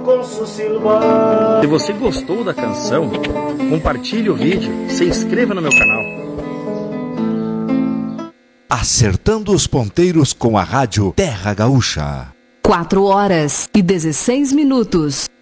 Se você gostou da canção, compartilhe o vídeo, se inscreva no meu canal. Acertando os ponteiros com a rádio Terra Gaúcha. 4 horas e 16 minutos.